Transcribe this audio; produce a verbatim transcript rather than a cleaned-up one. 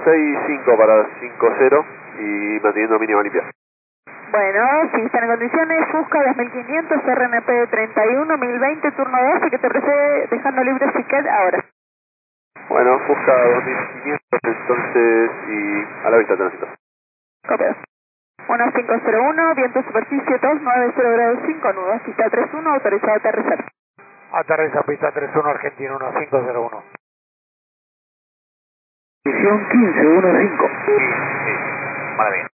seis cinco para cinco cero y manteniendo mínima limpia. Bueno, si están en condiciones, Fusca dos mil quinientos, R N P treinta y uno, mil veinte, turno doce, que te precede dejando libre Siquet ahora. Bueno, Fusca dos mil quinientos entonces y a la vista tránsito. Copiado. uno cinco cero uno, viento superficie dos nueve cero grados cinco, nudo, pista treinta y uno, autorizado a aterrizar. Aterriza pista treinta y uno, Argentina uno cinco cero uno. Visión quince uno cinco. Sí, sí, maravilla.